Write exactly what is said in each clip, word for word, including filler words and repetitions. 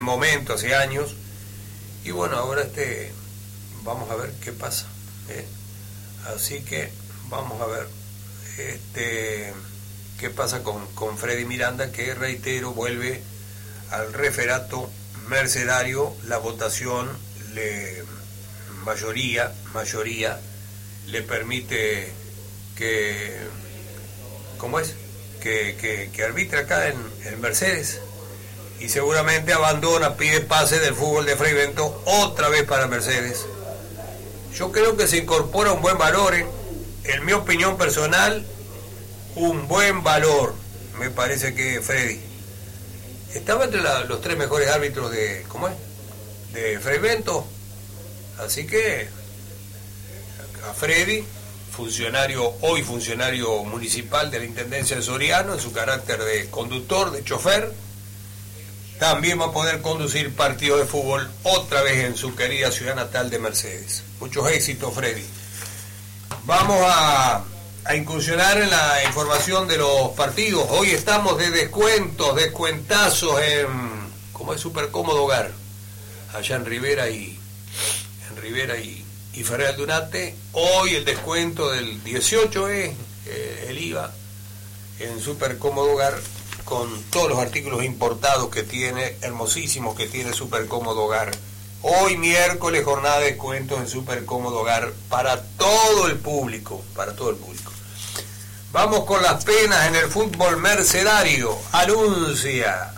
momento, hace años, y bueno, ahora este vamos a ver qué pasa, ¿eh? Así que vamos a ver este qué pasa con, con Freddy Miranda, que reitero, vuelve al referato mercedario. La votación, le mayoría, mayoría le permite que, ¿cómo es? Que, que, que arbitre acá en, en Mercedes, y seguramente abandona, pide pase del fútbol de Frei Bento otra vez para Mercedes. Yo creo que se incorpora un buen valor, ¿eh? En mi opinión personal, un buen valor. Me parece que Freddy estaba entre la, los tres mejores árbitros de, ¿cómo es? De Frei Bento. Así que a Freddy, funcionario, hoy funcionario municipal de la Intendencia de Soriano, en su carácter de conductor, de chofer, también va a poder conducir partidos de fútbol otra vez en su querida ciudad natal de Mercedes. Muchos éxitos, Freddy. Vamos a, a incursionar en la información de los partidos. Hoy estamos de descuentos, descuentazos en, como es, Súper Cómodo Hogar, allá en Rivera y en Rivera y, y Ferrer Dunate. Hoy el descuento del dieciocho es eh, el I V A en Súper Cómodo Hogar, con todos los artículos importados que tiene, hermosísimos que tiene Súper Cómodo Hogar. Hoy miércoles, jornada de descuentos en Súper Cómodo Hogar para todo el público, para todo el público. Vamos con las penas en el fútbol mercedario. Anuncia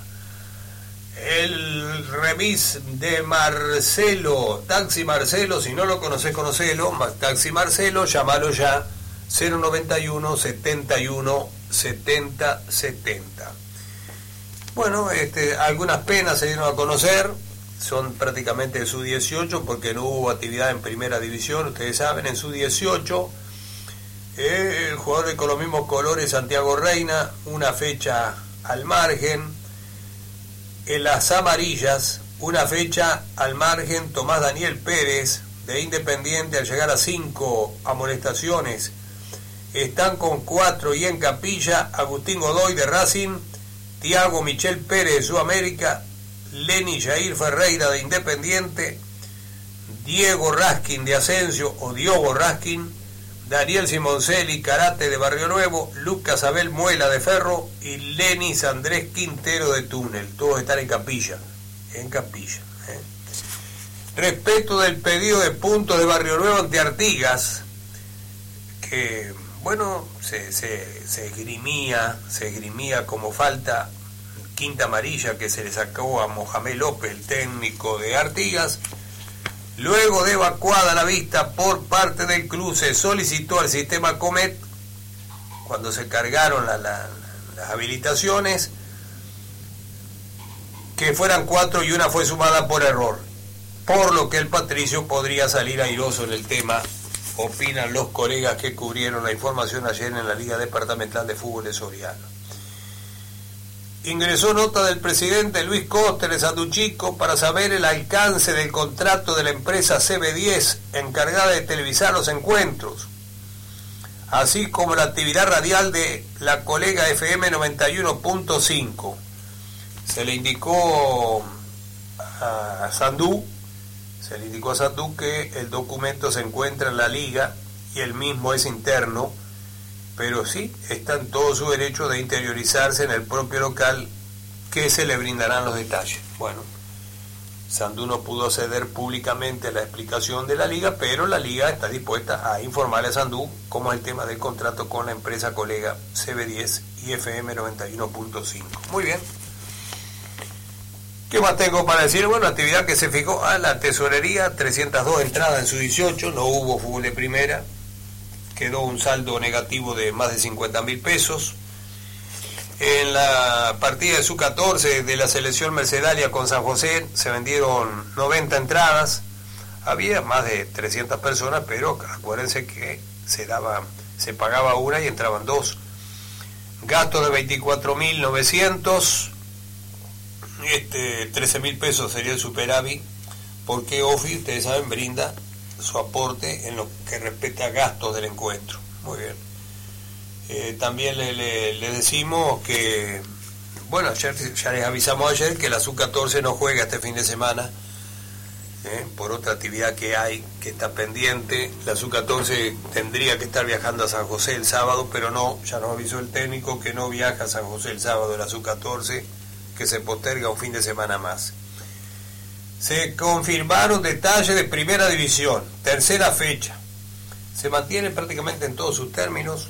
el remis de Marcelo, Taxi Marcelo. Si no lo conoces, conocelo. Taxi Marcelo, llámalo ya, cero noventa y uno, setenta y uno, setenta, setenta. Bueno, este, algunas penas se dieron a conocer, son prácticamente de sub dieciocho, porque no hubo actividad en primera división. Ustedes saben, en sub dieciocho eh, el jugador de con los mismos colores, Santiago Reina, una fecha al margen. En las amarillas, una fecha al margen, Tomás Daniel Pérez de Independiente, al llegar a cinco amonestaciones. Están con cuatro, y en Capilla, Agustín Godoy de Racing, Tiago Michel Pérez de Sudamérica, Lenny Jair Ferreira de Independiente, Diego Raskin de Asensio o Diogo Raskin, Daniel Simoncelli Karate de Barrio Nuevo, Lucas Abel Muela de Ferro y Lenis Andrés Quintero de Túnel. Todos están en Capilla, en Capilla. ¿eh? Respecto del pedido de puntos de Barrio Nuevo ante Artigas, que bueno, se, se, se esgrimía, se esgrimía como falta quinta amarilla que se le sacó a Mohamed López, el técnico de Artigas. Luego de evacuada la vista por parte del club, se solicitó al sistema Comet, cuando se cargaron la, la, las habilitaciones, que fueran cuatro y una fue sumada por error, por lo que el Patricio podría salir airoso en el tema, opinan los colegas que cubrieron la información ayer en la Liga Departamental de Fútbol de Soriano. Ingresó nota del presidente Luis Coster de Sanduchico para saber el alcance del contrato de la empresa C B diez encargada de televisar los encuentros, así como la actividad radial de la colega F M noventa y uno punto cinco. Se le indicó a Sandú, se le indicó a Sandú que el documento se encuentra en la liga y el mismo es interno, pero sí está en todo su derecho de interiorizarse en el propio local, que se le brindarán los detalles. Bueno, Sandú no pudo ceder públicamente a la explicación de la liga, pero la liga está dispuesta a informarle a Sandú cómo es el tema del contrato con la empresa colega C B diez y F M noventa y uno punto cinco. Muy bien. ¿Qué más tengo para decir? Bueno, actividad que se fijó a la tesorería, trescientas dos entradas en su dieciocho, no hubo fútbol de primera, quedó un saldo negativo de más de cincuenta mil pesos. En la partida de su catorce de la selección mercedaria con San José se vendieron noventa entradas, había más de trescientas personas, pero acuérdense que se daba, se pagaba una y entraban dos. Gastos de veinticuatro mil novecientos, este, trece mil pesos sería el superávit, porque OFI, ustedes saben, brinda su aporte en lo que respecta a gastos del encuentro. Muy bien. Eh, también le, le, le decimos que bueno, ayer ya les avisamos ayer que la sub catorce no juega este fin de semana, ¿eh? Por otra actividad que hay, que está pendiente. La sub catorce tendría que estar viajando a San José el sábado, pero no, ya nos avisó el técnico que no viaja a San José el sábado la sub catorce, que se posterga un fin de semana más. Se confirmaron detalles de primera división, tercera fecha. Se mantiene prácticamente en todos sus términos.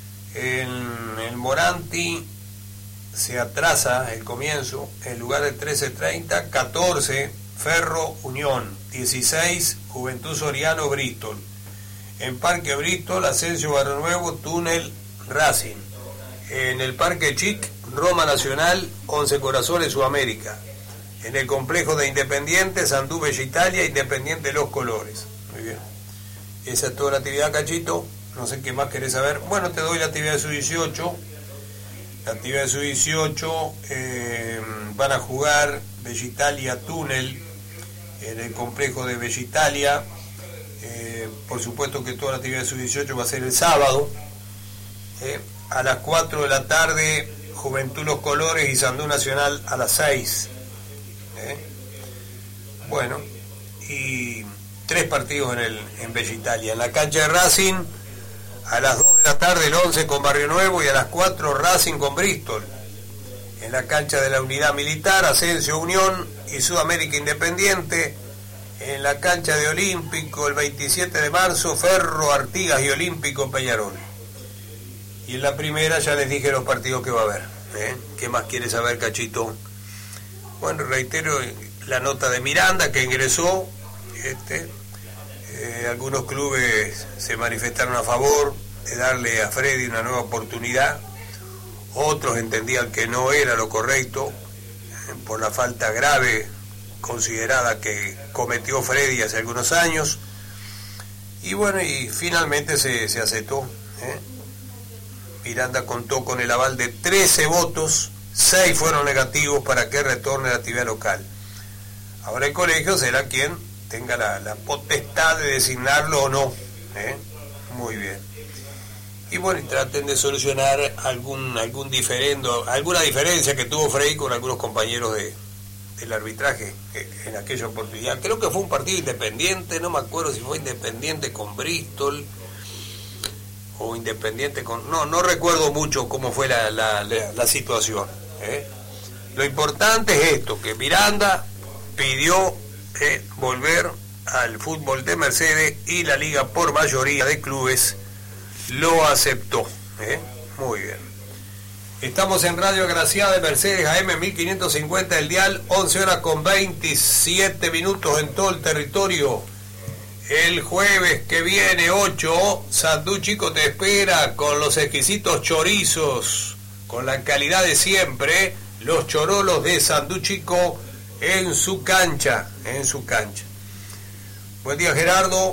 En el Moranti se atrasa el comienzo, en lugar de trece treinta, catorce Ferro Unión, dieciséis Juventud Soriano Bristol. En Parque Bristol, Asensio Barrio Nuevo, Túnel Racing. En el Parque Chic, Roma Nacional, Once Corazones Sudamérica. En el complejo de Independiente, Sandú Bella Italia, Independiente Los Colores. Muy bien. Esa es toda la actividad, Cachito. No sé qué más querés saber. Bueno, te doy la actividad de su dieciocho. La actividad de su dieciocho eh, van a jugar Bella Italia Túnel en el complejo de Bella Italia. Eh, por supuesto que toda la actividad de su dieciocho va a ser el sábado. Eh, a las cuatro de la tarde, Juventud Los Colores y Sandú Nacional a las seis. Eh. Bueno, y tres partidos en, el, en Bella Italia. En la cancha de Racing, a las dos de la tarde el once con Barrio Nuevo y a las cuatro Racing con Bristol. En la cancha de la Unidad Militar, Asensio Unión y Sudamérica Independiente. En la cancha de Olímpico, el veintisiete de marzo, Ferro, Artigas y Olímpico Peñarol. Y en la primera ya les dije los partidos que va a haber. ¿eh? ¿Qué más quiere saber, Cachito? Bueno, reitero la nota de Miranda que ingresó. Este, eh, algunos clubes se manifestaron a favor de darle a Freddy una nueva oportunidad. Otros entendían que no era lo correcto eh, por la falta grave considerada que cometió Freddy hace algunos años. Y bueno, y finalmente se, se aceptó. ¿eh? Miranda contó con el aval de trece votos, seis fueron negativos para que retorne a la actividad local. Ahora el colegio será quien tenga la, la potestad de designarlo o no. ¿eh? Muy bien. Y bueno, y traten de solucionar algún algún diferendo, alguna diferencia que tuvo Frey con algunos compañeros de, del arbitraje en aquella oportunidad. Creo que fue un partido independiente, no me acuerdo si fue Independiente con Bristol o Independiente con... No, no recuerdo mucho cómo fue la, la, la, la situación. ¿eh? Lo importante es esto, que Miranda pidió eh, volver al fútbol de Mercedes y la liga por mayoría de clubes lo aceptó. ¿eh? Muy bien. Estamos en Radio Agraciada de Mercedes, A M mil quinientos cincuenta el dial, once horas con veintisiete minutos en todo el territorio. El jueves que viene, ocho, Sandú Chico te espera con los exquisitos chorizos, con la calidad de siempre, los chorolos de Sandú Chico en su cancha, en su cancha. Buen día, Gerardo.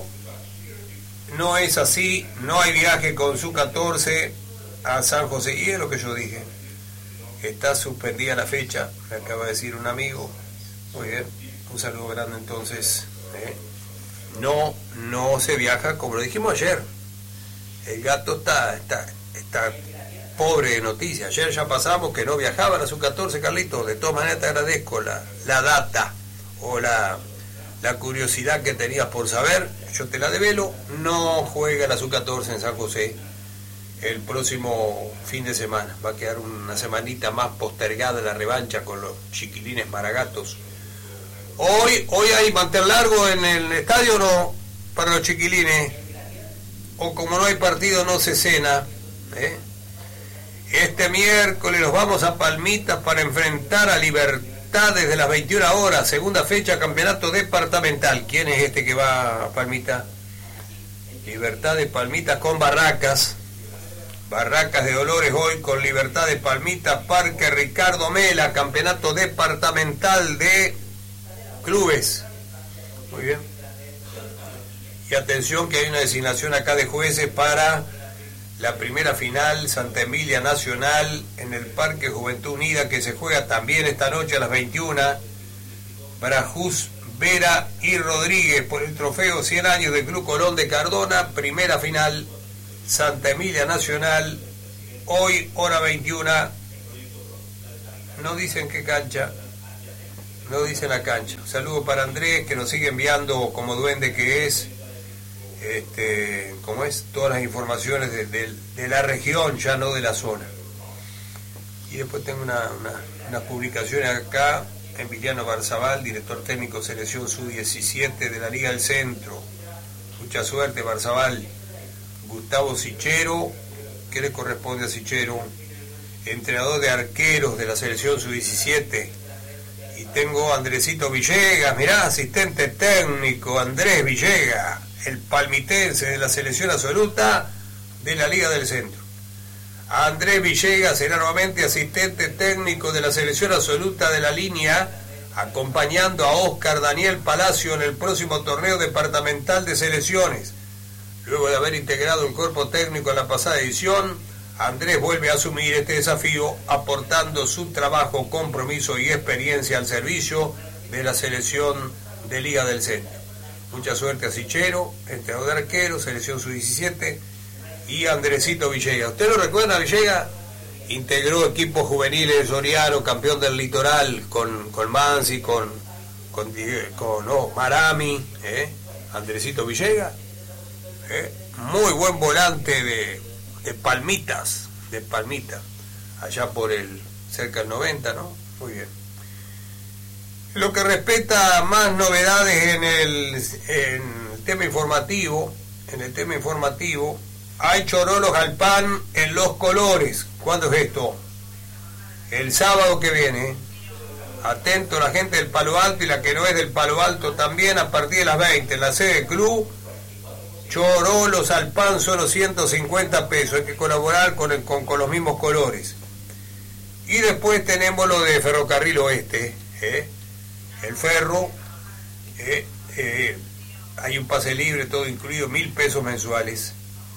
No es así, no hay viaje con su catorce a San José, y es lo que yo dije. Está suspendida la fecha, me acaba de decir un amigo. Muy bien, un saludo grande entonces. ¿eh? No, no se viaja como lo dijimos ayer. El gato está, está, está pobre de noticias. Ayer ya pasamos que no viajaban a su catorce, Carlitos. De todas maneras te agradezco la, la data o la, la curiosidad que tenías por saber. Yo te la develo. No juega la sub catorce en San José el próximo fin de semana. Va a quedar una semanita más postergada la revancha con los chiquilines maragatos. Hoy hoy hay mantel largo en el estadio, no, para los chiquilines. O como no hay partido, no se cena. ¿eh? Este miércoles nos vamos a Palmitas para enfrentar a Libertad desde las veintiuna horas. Segunda fecha, campeonato departamental. ¿Quién es este que va a Palmitas? Libertad de Palmitas con Barracas. Barracas de Dolores hoy con Libertad de Palmitas. Parque Ricardo Mela, campeonato departamental de clubes. Muy bien. Y atención que hay una designación acá de jueces para la primera final Santa Emilia Nacional en el Parque Juventud Unida, que se juega también esta noche a las veintiuna. Brajús, Vera y Rodríguez por el trofeo cien años del Club Colón de Cardona. Primera final Santa Emilia Nacional, hoy hora veintiuna, no dicen qué cancha, no dicen la cancha. Saludo para Andrés, que nos sigue enviando como duende que es, este, como es, todas las informaciones de, de, de la región, ya no de la zona. Y después tengo una, una, unas publicaciones acá. Emiliano Barzabal, director técnico selección sub diecisiete de la Liga del Centro. Mucha suerte, Barzabal. Gustavo Sichero, ¿qué le corresponde a Sichero? Entrenador de arqueros de la selección sub diecisiete. Y tengo a Andresito Villegas, mirá, asistente técnico, Andrés Villegas, el palmitense de la selección absoluta de la Liga del Centro. Andrés Villegas será nuevamente asistente técnico de la selección absoluta de la línea, acompañando a Óscar Daniel Palacio en el próximo torneo departamental de selecciones. Luego de haber integrado el cuerpo técnico en la pasada edición, Andrés vuelve a asumir este desafío, aportando su trabajo, compromiso y experiencia al servicio de la selección de Liga del Centro. Mucha suerte a Sichero, entrenador de arquero, selección sub diecisiete, y Andresito Villegas. ¿Usted lo recuerda, Villegas? Integró equipos juveniles de Soriano, campeón del Litoral, con, con Mansi, con, con, con oh, Marami, ¿eh? Andresito Villegas, ¿eh? Muy buen volante de, de Palmitas, de Palmita, allá por el, cerca del noventa, ¿no? Muy bien. Lo que respecta a más novedades en el, en el tema informativo, en el tema informativo, hay chorolos al pan en Los Colores. ¿Cuándo es esto? El sábado que viene. Atento la gente del Palo Alto y la que no es del Palo Alto también, a partir de las veinte en la sede de Club. Chorolos al pan, solo ciento cincuenta pesos. Hay que colaborar con, el, con, con los mismos colores. Y después tenemos lo de Ferrocarril Oeste, ¿eh? El ferro, ¿eh? Eh, hay un pase libre, todo incluido, mil pesos mensuales.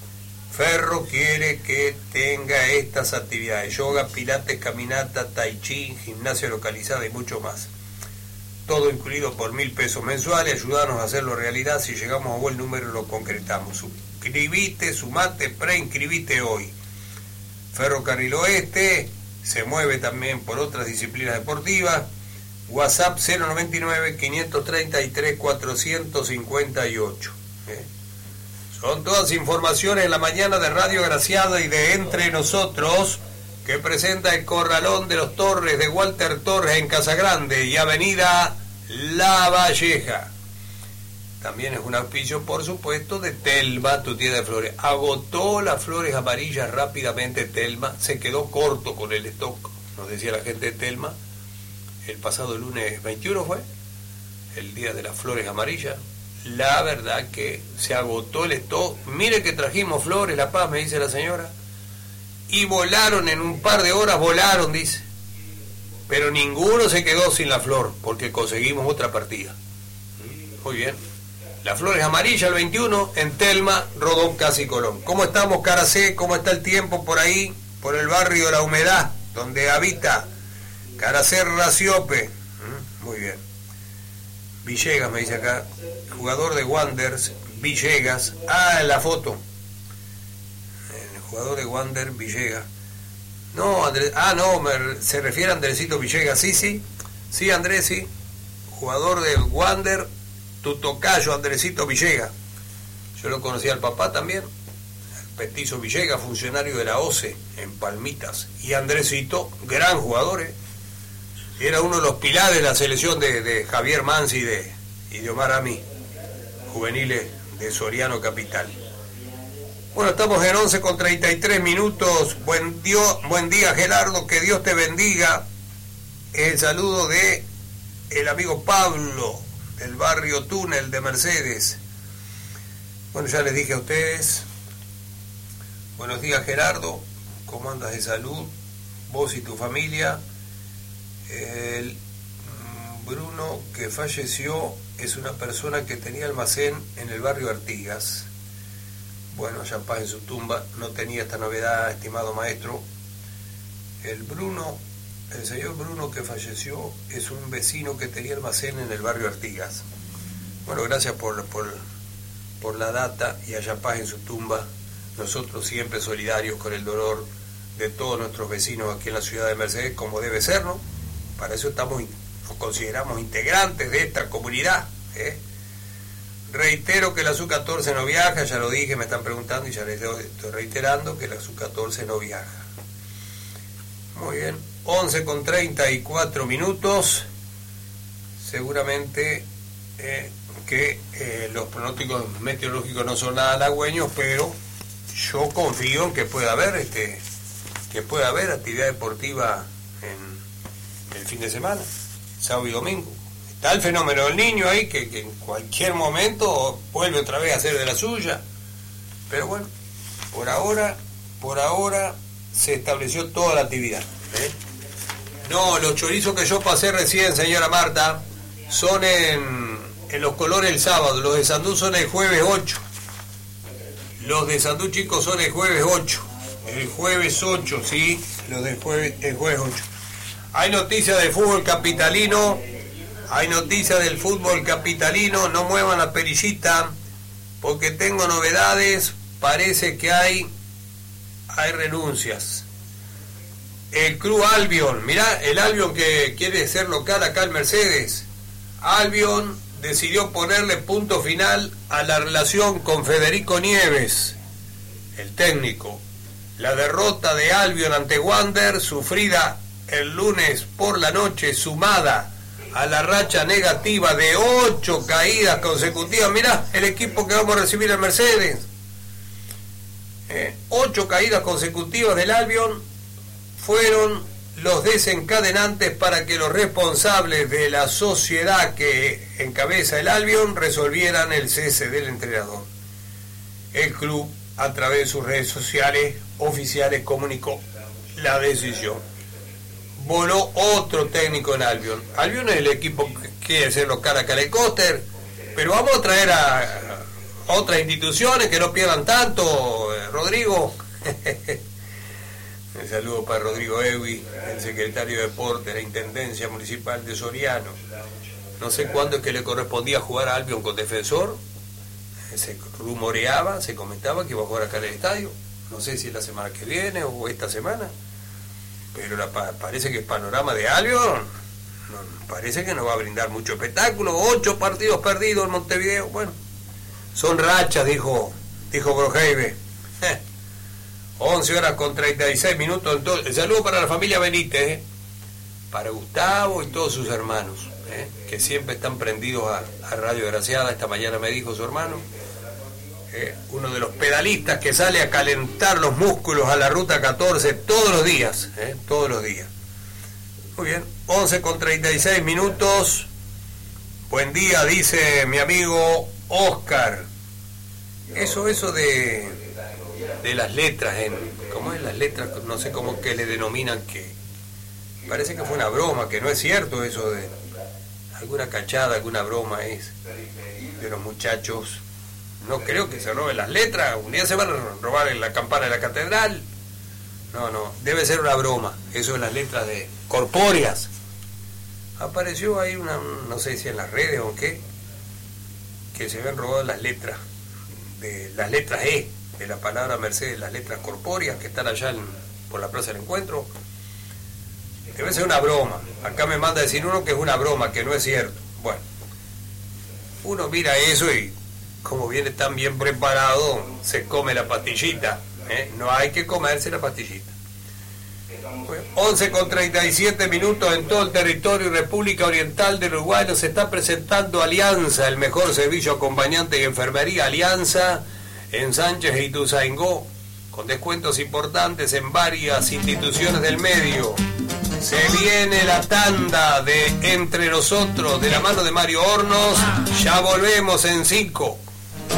Ferro quiere que tenga estas actividades: yoga, pilates, caminata, tai chi, gimnasia localizada y mucho más. Todo incluido por mil pesos mensuales. Ayúdanos a hacerlo realidad. Si llegamos a buen número lo concretamos. Suscribite, sumate, preinscribite hoy. Ferrocarril Oeste se mueve también por otras disciplinas deportivas. WhatsApp cero noventa y nueve, quinientos treinta y tres, cuatrocientos cincuenta y ocho. ¿Eh? Son todas informaciones en la mañana de Radio Agraciada y de Entre Nosotros, que presenta el Corralón de los Torres de Walter Torres en Casagrande y Avenida La Valleja. También es un auspicio, por supuesto, de Telma, tu tienda de flores. Agotó las flores amarillas rápidamente Telma, se quedó corto con el stock, nos decía la gente de Telma. El pasado lunes veintiuno fue el día de las flores amarillas. La verdad que se agotó el stock. Mire que trajimos flores, La Paz, me dice la señora, y volaron en un par de horas, volaron, dice, pero ninguno se quedó sin la flor, porque conseguimos otra partida. Muy bien. Las flores amarillas el veintiuno en Telma, Rodón, Casi Colón. ¿Cómo estamos, Caracé? ¿Cómo está el tiempo por ahí, por el barrio de La Humedad, donde habita Caracé Raciope? Muy bien. Villegas, me dice acá, jugador de Wanderers, Villegas. Ah, en la foto. El jugador de Wander, Villegas. No, Andrés, ah, no, me, se refiere a Andresito Villegas. Sí, sí, sí, Andrés, sí. Jugador del Wander, tu tocayo, Andresito Villegas. Yo lo conocía al papá también, el petizo Villegas, funcionario de la O C E en Palmitas. Y Andresito, gran jugador, ¿eh? Era uno de los pilares de la selección de, de Javier Mansi y de, y de Omar Ami, juveniles de Soriano Capital. Bueno, estamos en once con treinta y tres minutos. Buen, dio, buen día, Gerardo, que Dios te bendiga. El saludo de el amigo Pablo, del barrio Túnel de Mercedes. Bueno, ya les dije a ustedes. Buenos días, Gerardo. ¿Cómo andas de salud? Vos y tu familia. El Bruno que falleció es una persona que tenía almacén en el barrio Artigas. Bueno, ya paz en su tumba. No tenía esta novedad, estimado maestro. El Bruno, el señor Bruno que falleció es un vecino que tenía almacén en el barrio Artigas. Bueno, gracias por, por, por la data y haya paz en su tumba. Nosotros siempre solidarios con el dolor de todos nuestros vecinos aquí en la ciudad de Mercedes, como debe ser, ¿no? para eso estamos, nos consideramos integrantes de esta comunidad, ¿eh? Reitero que la S U catorce no viaja, ya lo dije, me están preguntando y ya les estoy reiterando que la S U catorce no viaja. Muy bien, once con treinta y cuatro minutos, seguramente eh, que eh, los pronósticos meteorológicos no son nada halagüeños, pero yo confío en que pueda haber este que pueda haber actividad deportiva en el fin de semana, sábado y domingo. Está el fenómeno del niño ahí que, que en cualquier momento vuelve otra vez a hacer de la suya, pero bueno, por ahora por ahora se estableció toda la actividad, ¿eh? No, los chorizos que yo pasé recién, señora Marta, son en, en los colores el sábado, los de Sandú son el jueves ocho. Los de Sandú, chicos, son el jueves ocho. El jueves ocho, sí, los del jueves, el jueves ocho. Hay noticias del fútbol capitalino, hay noticias del fútbol capitalino, no muevan la perillita, porque tengo novedades, parece que hay, hay renuncias. El Club Albion, mirá, el Albion que quiere ser local acá en Mercedes. Albion decidió ponerle punto final a la relación con Federico Nieves, el técnico. La derrota de Albion ante Wander, sufrida el lunes por la noche, sumada a la racha negativa de ocho caídas consecutivas. Mirá, el equipo que vamos a recibir en Mercedes. Eh, ocho caídas consecutivas del Albion fueron los desencadenantes para que los responsables de la sociedad que encabeza el Albion resolvieran el cese del entrenador. El club, a través de sus redes sociales oficiales, comunicó la decisión. Voló otro técnico en Albion. Albion es el equipo que quiere ser local acá en el Coster, pero vamos a traer a, a otras instituciones que no pierdan tanto, eh, Rodrigo. Un saludo para Rodrigo Ewi, el secretario de Deportes de la Intendencia Municipal de Soriano. No sé cuándo es que le correspondía jugar a Albion con Defensor. Se rumoreaba, se comentaba que iba a jugar acá en el estadio. No sé si es la semana que viene o esta semana. Pero la, parece que el panorama de Albion no, parece que no va a brindar mucho espectáculo. Ocho partidos perdidos en Montevideo. Bueno, son rachas, dijo, dijo Broheibe. once horas con treinta y seis minutos. Entonces, el saludo para la familia Benítez, ¿eh? Para Gustavo y todos sus hermanos, ¿eh? Que siempre están prendidos a, a Radio Graciada. Esta mañana me dijo su hermano, ¿eh? Uno de los pedalistas que sale a calentar los músculos a la ruta catorce todos los días, ¿eh? Todos los días. Muy bien, once con treinta y seis minutos. Buen día, dice mi amigo Oscar. Eso, eso de... de las letras, en ¿cómo es las letras? No sé cómo que le denominan, que parece que fue una broma, que no es cierto eso de alguna cachada, alguna broma es de los muchachos. No creo que se roben las letras, un día se van a robar en la campana de la catedral. No, no, debe ser una broma, eso de las letras de corpóreas. Apareció ahí una, no sé si en las redes o qué, que se habían robado las letras, de las letras E de la palabra Mercedes, las letras corpóreas que están allá en, por la Plaza del Encuentro. Debe ser una broma. Acá me manda a decir uno que es una broma, que no es cierto. Bueno, uno mira eso y como viene tan bien preparado, se come la pastillita, ¿eh? No hay que comerse la pastillita. Bueno, once con treinta y siete minutos en todo el territorio y República Oriental del Uruguay. Nos está presentando Alianza, el mejor servicio acompañante y enfermería. Alianza en Sánchez e Ituzaingó, con descuentos importantes en varias instituciones del medio. Se viene la tanda de Entre Nosotros, de la mano de Mario Hornos. Ya volvemos en cinco.